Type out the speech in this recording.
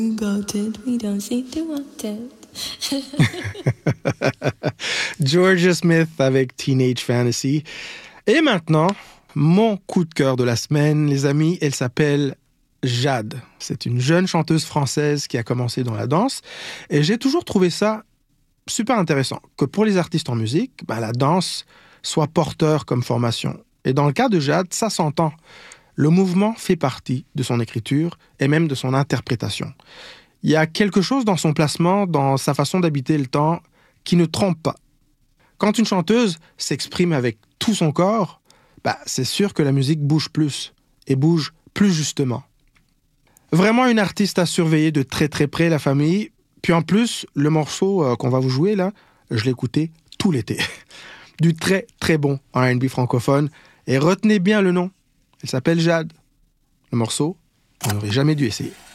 Got it, we don't seem to want it. Georgia Smith avec Teenage Fantasy. Et maintenant, mon coup de cœur de la semaine, les amis, elle s'appelle Jade. C'est une jeune chanteuse française qui a commencé dans la danse. Et j'ai toujours trouvé ça super intéressant, que pour les artistes en musique, la danse soit porteur comme formation. Et dans le cas de Jade, ça s'entend. Le mouvement fait partie de son écriture et même de son interprétation. Il y a quelque chose dans son placement, dans sa façon d'habiter le temps, qui ne trompe pas. Quand une chanteuse s'exprime avec tout son corps, c'est sûr que la musique bouge plus, et bouge plus justement. Vraiment une artiste à surveiller de très très près, la famille. Puis en plus, le morceau qu'on va vous jouer là, je l'ai écouté tout l'été. Du très très bon R&B francophone. Et retenez bien le nom. Elle s'appelle Jade. Le morceau, on n'aurait jamais dû essayer.